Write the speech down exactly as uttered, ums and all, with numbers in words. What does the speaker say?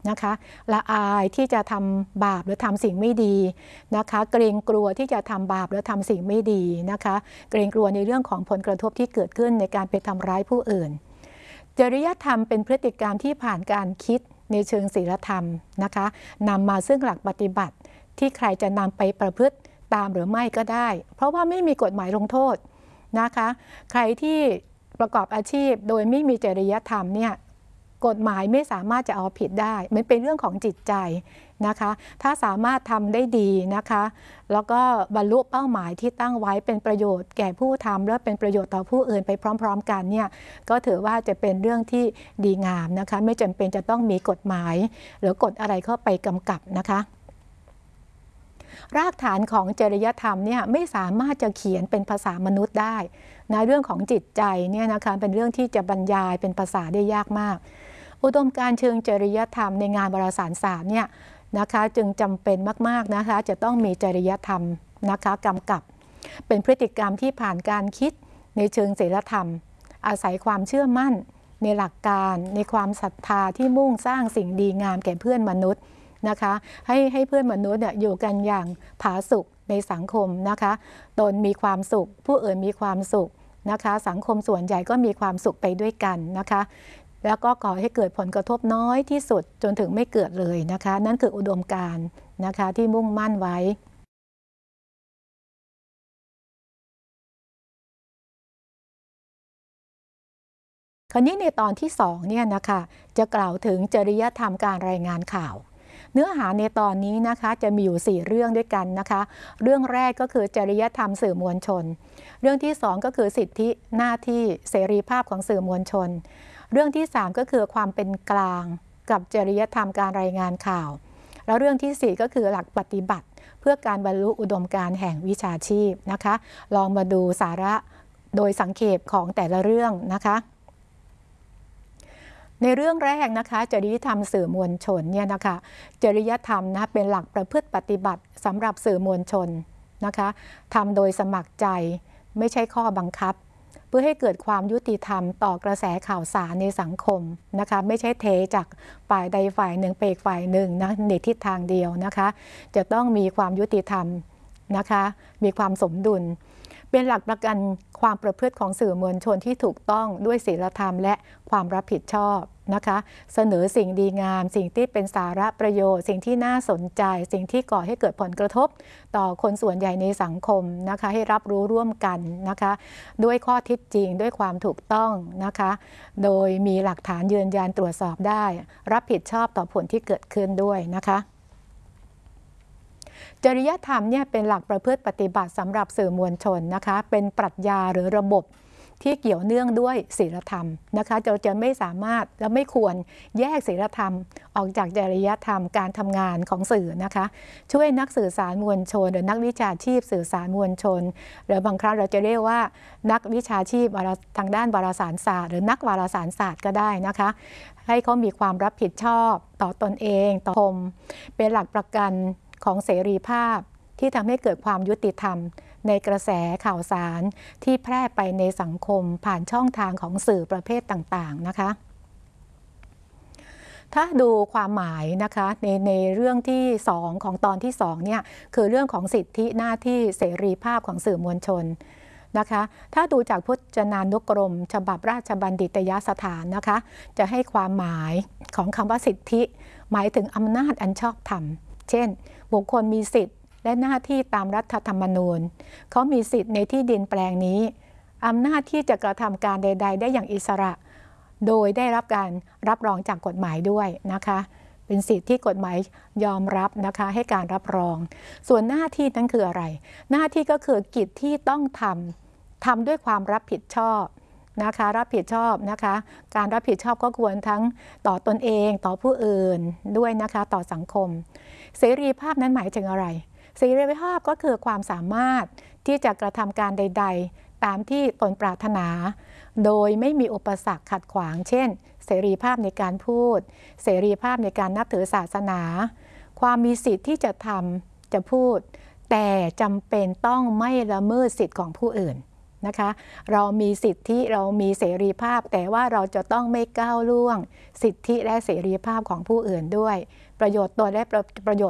นะคะละอายที่จะทำบาปหรือทำสิ่งไม่ดีนะคะเกรงกลัวที่จะทำบาปหรือทำสิ่งไม่ดีนะคะเกรงกลัวในเรื่องของผลกระทบที่เกิดขึ้นในการไปทำร้ายผู้อื่นจริยธรรมเป็นพฤติกรรมที่ผ่านการคิดในเชิงศีลธรรมนะคะนำมาซึ่งหลักปฏิบัติที่ใครจะนำไปประพฤติตามหรือไม่ก็ได้เพราะว่าไม่มีกฎหมายลงโทษนะคะใครที่ประกอบอาชีพโดยไม่มีจริยธรรมเนี่ยกฎหมายไม่สามารถจะเอาผิดได้มันเป็นเรื่องของจิตใจนะคะถ้าสามารถทำได้ดีนะคะแล้วก็บรรลุเป้าหมายที่ตั้งไว้เป็นประโยชน์แก่ผู้ทำและเป็นประโยชน์ต่อผู้อื่นไปพร้อมๆกันเนี่ยก็ถือว่าจะเป็นเรื่องที่ดีงามนะคะไม่จำเป็นจะต้องมีกฎหมายหรือกฎอะไรเข้าไปกำกับนะคะรากฐานของจริยธรรมเนี่ยไม่สามารถจะเขียนเป็นภาษามนุษย์ได้นะเรื่องของจิตใจเนี่ยนะคะเป็นเรื่องที่จะบรรยายเป็นภาษาได้ยากมากอุดมการณ์เชิงจริยธรรมในงานวารสารศาสตร์เนี่ยนะคะจึงจำเป็นมากๆนะคะจะต้องมีจริยธรรมนะคะกำกับเป็นพฤติกรรมที่ผ่านการคิดในเชิงศีลธรรมอาศัยความเชื่อมั่นในหลักการในความศรัทธาที่มุ่งสร้างสิ่งดีงามแก่เพื่อนมนุษย์นะคะให้ให้เพื่อนมนุษย์เนี่ยอยู่กันอย่างผาสุกในสังคมนะคะตนมีความสุขผู้อื่นมีความสุขนะคะสังคมส่วนใหญ่ก็มีความสุขไปด้วยกันนะคะแล้วก็ก่อให้เกิดผลกระทบน้อยที่สุดจนถึงไม่เกิดเลยนะคะนั่นคืออุดมการณ์นะคะที่มุ่งมั่นไว้คราวนี้ในตอนที่สองเนี่ยนะคะจะกล่าวถึงจริยธรรมการรายงานข่าวเนื้อหาในตอนนี้นะคะจะมีอยู่สี่เรื่องด้วยกันนะคะเรื่องแรกก็คือจริยธรรมสื่อมวลชนเรื่องที่สองก็คือสิทธิหน้าที่เสรีภาพของสื่อมวลชนเรื่องที่สามก็คือความเป็นกลางกับจริยธรรมการรายงานข่าวแล้วเรื่องที่สี่ก็คือหลักปฏิบัติเพื่อการบรรลุอุดมการณ์แห่งวิชาชีพนะคะลองมาดูสาระโดยสังเขปของแต่ละเรื่องนะคะในเรื่องแรกนะคะจริยธรรมสื่อมวลชนเนี่ยนะคะจริยธรรมนะเป็นหลักประพฤติปฏิบัติสำหรับสื่อมวลชนนะคะทำโดยสมัครใจไม่ใช่ข้อบังคับเพื่อให้เกิดความยุติธรรมต่อกระแสข่าวสารในสังคมนะคะไม่ใช่เทจากฝ่ายใดฝ่ายหนึ่งไปอีกฝ่ายหนึ่งนะในทิศทางเดียวนะคะจะต้องมีความยุติธรรมนะคะมีความสมดุลเป็นหลักประกันความประพฤติของสื่อมวลชนที่ถูกต้องด้วยศีลธรรมและความรับผิดชอบนะคะเสนอสิ่งดีงามสิ่งที่เป็นสาระประโยชน์สิ่งที่น่าสนใจสิ่งที่ก่อให้เกิดผลกระทบต่อคนส่วนใหญ่ในสังคมนะคะให้รับรู้ร่วมกันนะคะด้วยข้อเท็จจริงด้วยความถูกต้องนะคะโดยมีหลักฐานยืนยันตรวจสอบได้รับผิดชอบต่อผลที่เกิดขึ้นด้วยนะคะจริยธรรมเนี่ยเป็นหลักประพฤติปฏิบัติสำหรับสื่อมวลชนนะคะเป็นปรัชญาหรือระบบที่เกี่ยวเนื่องด้วยศีลธรรมนะคะเราจะไม่สามารถและไม่ควรแยกศีลธรรมออกจากจริยธรรมการทำงานของสื่อนะคะช่วยนักสื่อสารมวลชนหรือนักวิชาชีพสื่อสารมวลชนหรือบางครั้งเราจะเรียกว่านักวิชาชีพทางด้านวารสารศาสตร์หรือนักวารสารศาสตร์ก็ได้นะคะให้เขามีความรับผิดชอบต่อตนเองต่อสังคมเป็นหลักประกันของเสรีภาพที่ทำให้เกิดความยุติธรรมในกระแสข่าวสารที่แพร่ไปในสังคมผ่านช่องทางของสื่อประเภทต่างๆนะคะถ้าดูความหมายนะคะในในเรื่องที่สองของตอนที่สองเนี่ยคือเรื่องของสิทธิหน้าที่เสรีภาพของสื่อมวลชนนะคะถ้าดูจากพจนานุกรมฉบับราชบัณฑิตยสถานนะคะจะให้ความหมายของคำว่าสิทธิหมายถึงอำนาจอันชอบธรรมเช่นบุคคลมีสิทธิและหน้าที่ตามรัฐธรรมนูญเขามีสิทธิ์ในที่ดินแปลงนี้อำนาจที่จะกระทำการใดๆได้อย่างอิสระโดยได้รับการรับรองจากกฎหมายด้วยนะคะเป็นสิทธิที่กฎหมายยอมรับนะคะให้การรับรองส่วนหน้าที่นั้นคืออะไรหน้าที่ก็คือกิจที่ต้องทำทำด้วยความรับผิดชอบนะคะรับผิดชอบนะคะการรับผิดชอบก็ควรทั้งต่อตนเองต่อผู้อื่นด้วยนะคะต่อสังคมเสรีภาพนั้นหมายถึงอะไรเสรีภาพก็คือความสามารถที่จะกระทำการใดๆตามที่ตนปรารถนาโดยไม่มีอุปสรรคขัดขวางเช่นเสรีภาพในการพูดเสรีภาพในการนับถือศาสนาความมีสิทธิ์ที่จะทำจะพูดแต่จำเป็นต้องไม่ละเมิดสิทธิ์ของผู้อื่นนะคะเรามีสิทธิเรามีเสรีภาพแต่ว่าเราจะต้องไม่ก้าวล่วงสิทธิและเสรีภาพของผู้อื่นด้วยประโยชน์ตนและประโยชน์